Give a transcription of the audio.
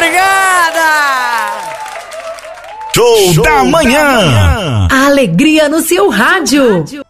Obrigada! Show da manhã! A alegria no seu rádio.